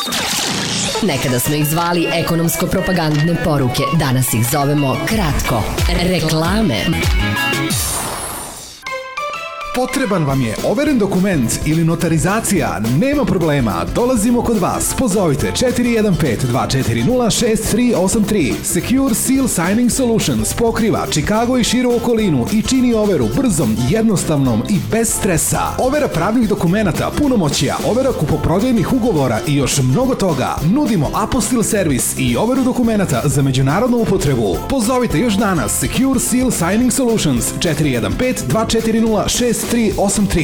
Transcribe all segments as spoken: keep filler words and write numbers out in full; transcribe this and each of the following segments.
Nekada smo ih zvali ekonomsko-propagandne poruke, danas ih zovemo kratko, reklame. Potreban vam je overen dokument ili notarizacija? Nema problema, dolazimo kod vas. Pozovite četiri jedan pet dva četiri nula šest tri osam tri. Secure Seal Signing Solutions pokriva Chicago i širu okolinu i čini overu brzom, jednostavnom i bez stresa. Overa pravnih dokumenata, punomoćja, overa kupoprodajnih ugovora i još mnogo toga. Nudimo apostil servis i overu dokumenata za međunarodnu upotrebu. Pozovite još danas Secure Seal Signing Solutions četiri jedan pet dva četiri nula šest tri osam tri.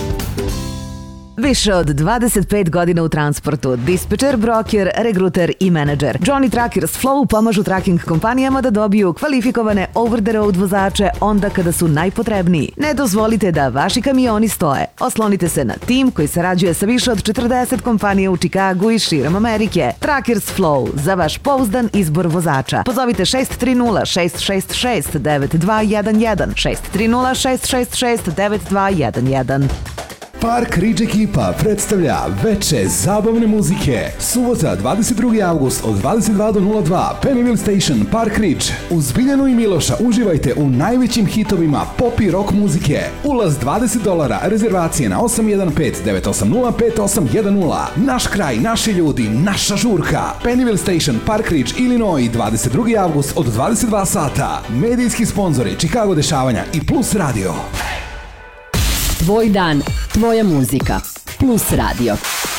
Više od dvadeset pet godina u transportu, dispečer, broker, regruter i menadžer. Johnny Truckers Flow pomažu tracking kompanijama da dobiju kvalifikovane over-the-road vozače onda kada su najpotrebniji. Ne dozvolite da vaši kamioni stoje. Oslonite se na tim koji sarađuje sa više od četrdeset kompanija u Chicagu i širom Amerike. Truckers Flow, za vaš pouzdan izbor vozača. Pozovite šest tri nula šest šest šest devet dva jedan jedan, šest tri nula šest šest šest devet dva jedan jedan. Park Ridge ekipa predstavlja veče zabavne muzike. Subota, dvadeset drugi avgust od dvadeset dva do nula dva, Pennyville Station, Park Ridge. Uz Biljanu i Miloša uživajte u najvećim hitovima pop i rock muzike. Ulaz dvadeset dolara, rezervacije na osam jedan pet devet osam nula pet osam jedan nula. Naš kraj, naši ljudi, naša žurka. Pennyville Station, Park Ridge, Illinois, dvadeset drugi avgust od dvadeset dva sata. Medijski sponzori Chicago dešavanja i Plus radio. Tvoj dan, tvoja muzika, Plus radio.